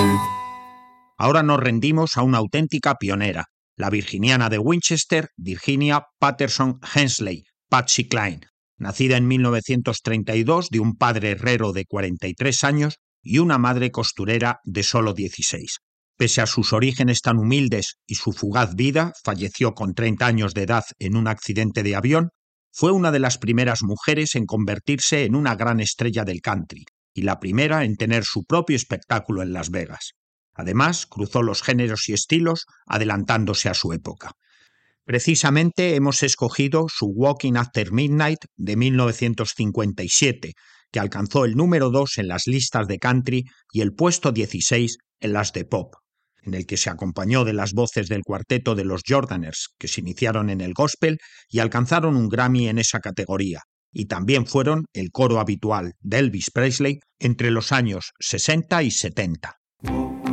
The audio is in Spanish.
Ahora nos rendimos a una auténtica pionera, la virginiana de Winchester, Virginia Patterson Hensley, Patsy Cline, nacida en 1932 de un padre herrero de 43 años y una madre costurera de solo 16. Pese a sus orígenes tan humildes y su fugaz vida, falleció con 30 años de edad en un accidente de avión, fue una de las primeras mujeres en convertirse en una gran estrella del country y la primera en tener su propio espectáculo en Las Vegas. Además, cruzó los géneros y estilos, adelantándose a su época. Precisamente hemos escogido su Walking After Midnight de 1957, que alcanzó el número 2 en las listas de country y el puesto 16 en las de pop, en el que se acompañó de las voces del cuarteto de los Jordaners, que se iniciaron en el gospel y alcanzaron un Grammy en esa categoría, y también fueron el coro habitual de Elvis Presley entre los años 60 y 70.